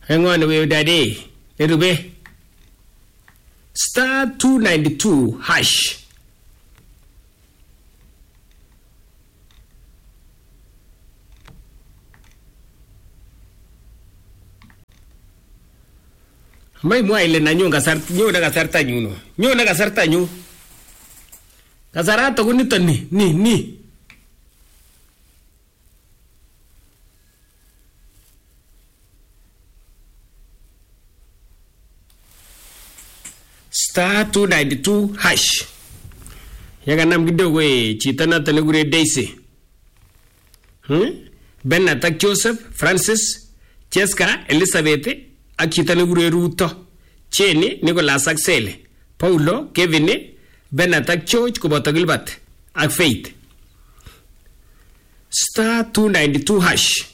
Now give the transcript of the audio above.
Hang on, we daddy. Erube. Star 292 hash. Mai ile na nyonga sart nyona ga sarta nyuno. Nyona ga sarta nyu. Kasarato kunito ni. Star 292 hash. Yaga nam kidogo chita na tanegure Daisy. Ben attack Joseph, Francis, Cheska, Elizabeth, ak chita negure Ruto. Cheni Nicholas Axel, Paulo, Kevin, Ben attack George kuboto Gilbert, ak Faith. Star 292 hash.